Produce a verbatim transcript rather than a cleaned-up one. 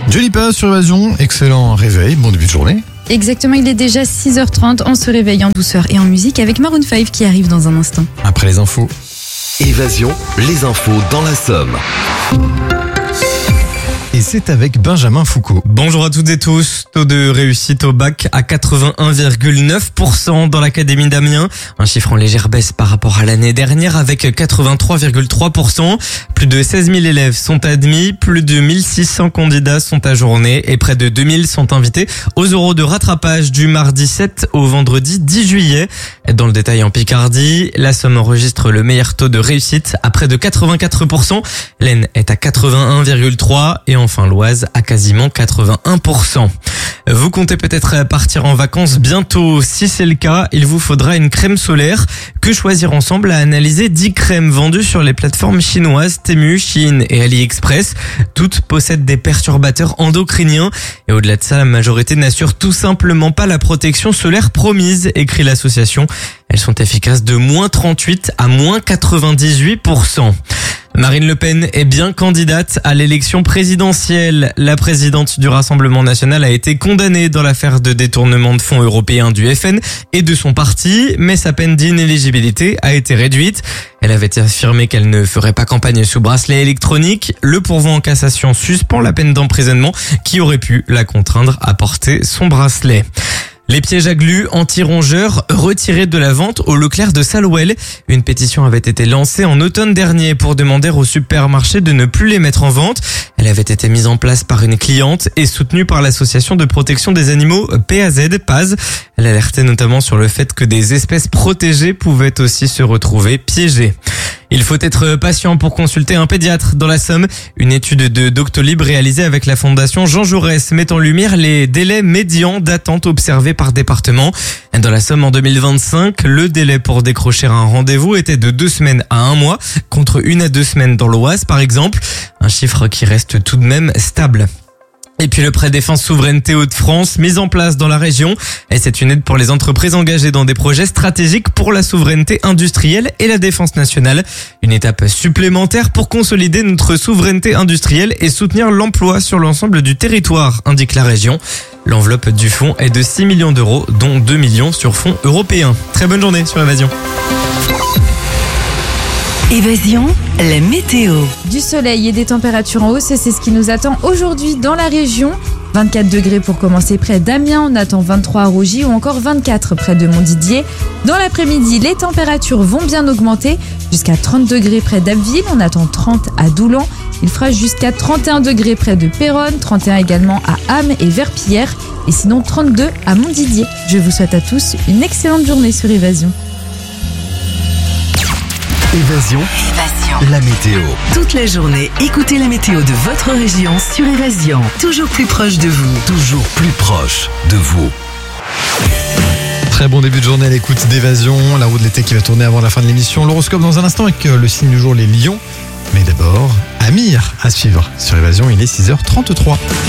Jolipa sur Évasion, excellent réveil, bon début de journée. Exactement, il est déjà six heures trente, on se réveille en douceur et en musique avec Maroon cinq qui arrive dans un instant. Après les infos. Évasion, les infos dans la Somme. Et c'est avec Benjamin Foucault. Bonjour à toutes et tous. Taux de réussite au bac à quatre-vingt-un virgule neuf pour cent dans l'académie d'Amiens. Un chiffre en légère baisse par rapport à l'année dernière avec quatre-vingt-trois virgule trois pour cent. Plus de seize mille élèves sont admis, plus de mille six cents candidats sont ajournés et près de deux mille sont invités aux euros de rattrapage du mardi sept au vendredi dix juillet. Dans le détail en Picardie, la Somme enregistre le meilleur taux de réussite à près de quatre-vingt-quatre pour cent. L'Aisne est à quatre-vingt-un virgule trois pour cent et enfin l'Oise à quasiment quatre-vingt-un pour cent. Vous comptez peut-être partir en vacances bientôt. Si c'est le cas, il vous faudra une crème solaire. Que choisir ensemble? À analyser dix crèmes vendues sur les plateformes chinoises Temu, Shein et AliExpress. Toutes possèdent des perturbateurs endocriniens. Et au-delà de ça, la majorité n'assure tout simplement pas la protection solaire promise, écrit l'association. Elles sont efficaces de moins trente-huit à moins quatre-vingt-dix-huit pour cent. Marine Le Pen est bien candidate à l'élection présidentielle. La présidente du Rassemblement national a été condamnée dans l'affaire de détournement de fonds européens du F N et de son parti, mais sa peine d'inéligibilité a été réduite. Elle avait affirmé qu'elle ne ferait pas campagne sous bracelet électronique. Le pourvoi en cassation suspend la peine d'emprisonnement qui aurait pu la contraindre à porter son bracelet. Les pièges à glu anti-rongeurs retirés de la vente au Leclerc de Salouel. Une pétition avait été lancée en automne dernier pour demander aux supermarchés de ne plus les mettre en vente. Elle avait été mise en place par une cliente et soutenue par l'association de protection des animaux P A Z, P A Z. Elle alertait notamment sur le fait que des espèces protégées pouvaient aussi se retrouver piégées. Il faut être patient pour consulter un pédiatre dans la Somme. Une étude de Doctolib réalisée avec la fondation Jean Jaurès met en lumière les délais médians d'attente observés par département. Dans la Somme en deux mille vingt-cinq, le délai pour décrocher un rendez-vous était de deux semaines à un mois, contre une à deux semaines dans l'Oise par exemple. Un chiffre qui reste tout de même stable. Et puis le prêt défense souveraineté Hauts-de-France, mis en place dans la région. Et c'est une aide pour les entreprises engagées dans des projets stratégiques pour la souveraineté industrielle et la défense nationale. Une étape supplémentaire pour consolider notre souveraineté industrielle et soutenir l'emploi sur l'ensemble du territoire, indique la région. L'enveloppe du fonds est de six millions d'euros, dont deux millions sur fonds européens. Très bonne journée sur Évasion. Évasion, la météo. Du soleil et des températures en hausse et c'est ce qui nous attend aujourd'hui dans la région. vingt-quatre degrés pour commencer près d'Amiens, on attend vingt-trois à Rougy ou encore vingt-quatre près de Montdidier. Dans l'après-midi, les températures vont bien augmenter jusqu'à trente degrés près d'Abbeville, on attend trente à Doulan. Il fera jusqu'à trente et un degrés près de Péronne, trente et un également à Ham et Verpillière et sinon trente-deux à Montdidier. Je vous souhaite à tous une excellente journée sur Évasion. Évasion, Évasion. la météo. Toute la journée, écoutez la météo de votre région sur Évasion. Toujours plus proche de vous. Toujours plus proche de vous. Très bon début de journée à l'écoute d'Évasion. La roue de l'été qui va tourner avant la fin de l'émission. L'horoscope dans un instant avec le signe du jour, les lions. Mais d'abord, Amir à suivre sur Évasion, il est six heures trente-trois.